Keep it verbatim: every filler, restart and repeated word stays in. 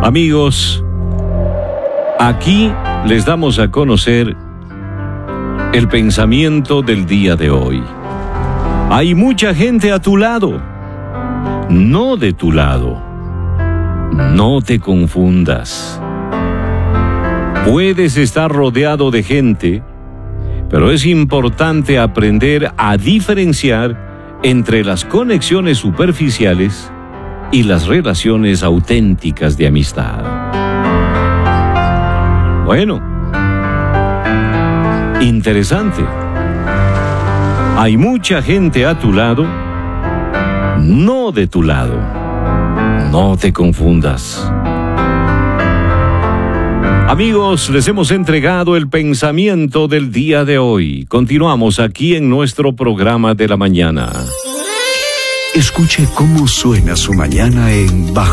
Amigos, aquí les damos a conocer el pensamiento del día de hoy. Hay mucha gente a tu lado, no de tu lado. No te confundas. Puedes estar rodeado de gente, pero es importante aprender a diferenciar entre las conexiones superficiales y las relaciones auténticas de amistad. Bueno, interesante. Hay mucha gente a tu lado, no de tu lado. No te confundas. Amigos, les hemos entregado el pensamiento del día de hoy. Continuamos aquí en nuestro programa de la mañana. Escuche cómo suena su mañana en Bajo